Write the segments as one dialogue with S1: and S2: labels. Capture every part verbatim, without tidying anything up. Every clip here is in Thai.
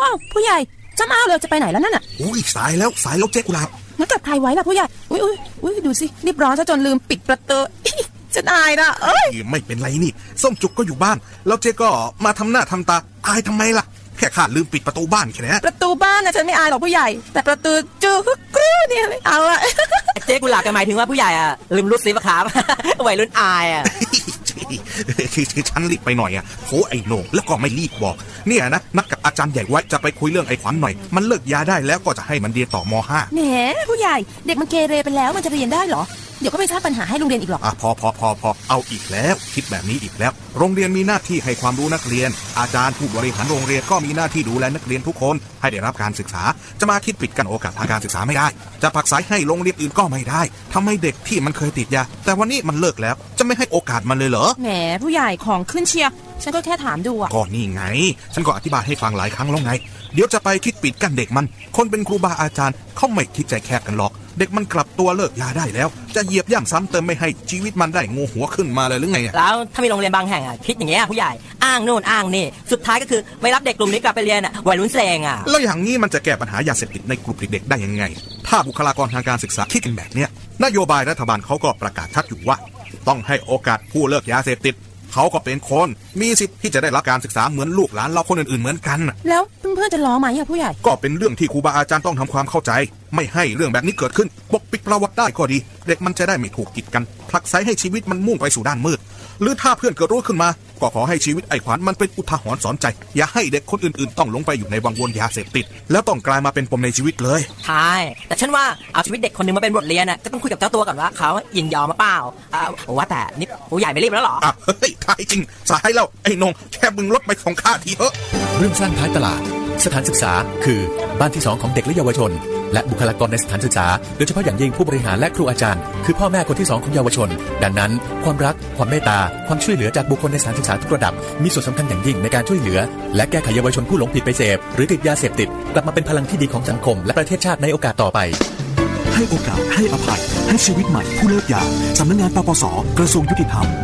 S1: อ้าวผู้ใหญ่จะมาเลยจะไปไหนแล้วนั่นน่ะ
S2: อุ้ยสายแล้วสายแล้วเจ๊กุหลาบ
S1: งั้นกับใครไว้ล่ะผู้ใหญ่อุ้ยอุ้ยอุ้ยดูสิรีบร้อนซะจนลืมปิดประตูจะอายนะเอ้ย
S2: ไม่เป็นไรนี่ส้มจุกก็อยู่บ้านแล้วเจ๊ก็มาทำหน้าทำตาอายทำไมล่ะแค่ข้าลืมปิดประตูบ้านแค่นี้
S1: ประตูบ้านนะฉันไม่อายหรอกผู้ใหญ่แต่ประตูจูกรูเนี่ยไม่เอาอะ
S3: เจ๊กุหลาบกันหมายถึงว่าผู้ใหญ่อะลืมรูดซิปะครับวัยรุ่นอายอะ
S2: คือฉันรีบไปหน่อยอะโหไอ้โหน่งแล้วก็ไม่รีบบอกเนี่ยนะนัดกับอาจารย์ใหญ่ไว้จะไปคุยเรื่องไอ้ขวัญหน่อยมันเลิกยาได้แล้วก็จะให้มันเรียนต่อม.ห้า
S1: แหมผู้ใหญ่เด็กมันเกเรไปแล้วมันจะเรียนได้เหรอเดี๋ยวก็ไปสร้างปัญหาให้โรงเรียนอีกหรอก
S2: อ่ะพอพอพอพอเอาอีกแล้วคิดแบบนี้อีกแล้วโรงเรียนมีหน้าที่ให้ความรู้นักเรียนอาจารย์ผู้บริหารโรงเรียนก็มีหน้าที่ดูแลนักเรียนทุกคนให้ได้รับการศึกษาจะมาคิดปิดกั้นโอกาสทางการศึกษาไม่ได้จะผลักไสให้โรงเรียนอื่นก็ไม่ได้ทำไมเด็กที่มันเคยติดยาแต่วันนี้มันเลิกแล้วจะไม่ให้โอกาสมันเลยเหรอ
S1: แหมผู้ใหญ่ของขึ้นเชียร์ฉันก็แค่ถามดูอ่ะ
S2: ก็นี่ไงฉันก็อธิบายให้ฟังหลายครั้งแล้วไงเดี๋ยวจะไปคิดปิดกั้นเด็กมันคนเป็นครูบาอาจารย์เขาไม่คิดใจแคบกันหรอกเด็กมันกลับตัวเลิกยาได้แล้วจะเหยียบย่ำซ้ำเติมไม่ให้ชีวิตมันได้งูหัวขึ้นมาเลยหรือไง
S3: แล้วถ้ามีโรงเรียนบางแห่งอ่ะคิดอย่างเงี้ยผู้ใหญ่อ้างโน่นอ้างนี่สุดท้ายก็คือไม่รับเด็กกลุ่มนี้กลับไปเรียนอ่ะวัยรุ่นแสงอ่ะ
S2: แล้วอย่างนี้มันจะแก้ปัญหายาเสพติดในกลุ่มเด็กๆได้ยังไงถ้าบุคลากรทางการศึกษาคิดกันแบบเนี้ยนโยบายรัฐบาลเขาก็ประกาศชัดอยู่ว่าต้องให้โอกาสผู้เลิกยาเสพติดเขาก็เป็นคนมีสิทธิ์ที่จะได้รับการศึกษาเหมือนลูกหลานเราคนอื่นๆเหมือนกัน
S1: แล้วเพื่อนๆจะล้อไหมอ่ะผู้ใหญ่
S2: ก็เป็นเรื่องที่ครูบาอาจารย์ต้องทำความเข้าใจไม่ให้เรื่องแบบนี้เกิดขึ้นปกปิดประวัติได้ก็ดีเด็กมันจะได้ไม่ถูกกีดกันผลักไสให้ชีวิตมันมุ่งไปสู่ด้านมืดหรือถ้าเพื่อนเกิดรู้ขึ้นมาก็ขอให้ชีวิตไอ้ขวัญมันเป็นอุทาหรณ์สอนใจอย่าให้เด็กคนอื่นๆต้องลงไปอยู่ในวังวนยาเสพติดแล้วต้องกลายมาเป็นปมในชีวิตเลย
S3: ใช่แต่ฉันว่าเอาชีวิตเด็กคนนึงมาเป็นบทเรียนน่ะก็ต้องคุยกับเจ้าตัวก่อนว่าเขายินยอมมาเปล่าอ่าว่าแต่นี่ผู้ใหญ่ไม่รีบแล้วหรอ
S2: อ่ะเฮ้ยท้ายจริงสายแล้วไอ้นงแค่มึงลดไปของข้าทีเถอะ
S4: เรื่องสร้างท้ายตลาดสถานศึกษาคือบ้านที่สองของเด็กและเยาวชนและบุคลากรในสถานศึกษาโดยเฉพาะอย่างยิ่งผู้บริหารและครูอาจารย์คือพ่อแม่คนที่สองของเยาวชนดังนั้นความรักความเมตตาความช่วยเหลือจากบุคคลในสถานศึกษาทุกระดับมีส่วนสำคัญอย่างยิ่งในการช่วยเหลือและแก้ไขเยาวชนผู้หลงผิดไปเสพหรือติดยาเสพติดกลับมาเป็นพลังที่ดีของสังคมและประเทศชาติในโอกาสต่อไป
S5: ให้โอกาสให้อภัยให้ชีวิตใหม่ผู้เลิกยาสำนักงานปปสกระทรวงยุติธรรม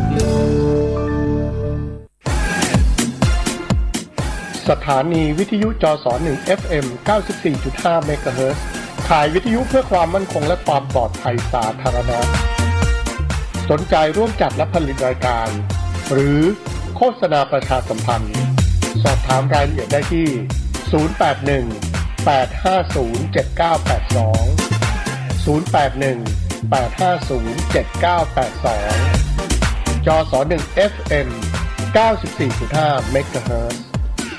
S6: สถานีวิทยุจสหนึ่ง เอฟ เอ็ม เก้าสิบสี่จุดห้า เมกะเฮิรตซ์ขายวิทยุเพื่อความมั่นคงและความปลอดภัยสาธารณะสนใจร่วมจัดและผลิตรายการหรือโฆษณาประชาสัมพันธ์สอบถามรายละเอียดได้ที่ศูนย์ แปด หนึ่ง แปด ห้า ศูนย์ เจ็ด เก้า แปด สอง ศูนย์ แปด หนึ่ง แปด ห้า ศูนย์ เจ็ด เก้า แปด สองจสหนึ่ง เอฟ เอ็ม เก้าสิบสี่จุดห้า เมกะเฮิรตซ์